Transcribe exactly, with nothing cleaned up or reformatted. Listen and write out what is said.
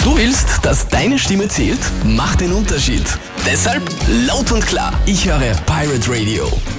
Du willst, dass deine Stimme zählt? Mach den Unterschied. Deshalb laut und klar. Ich höre Pirate Radio.